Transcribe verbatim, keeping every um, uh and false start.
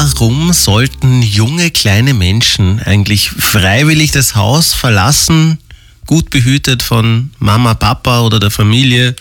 Warum sollten junge kleine Menschen eigentlich freiwillig das Haus verlassen, gut behütet von Mama, Papa oder der Familie?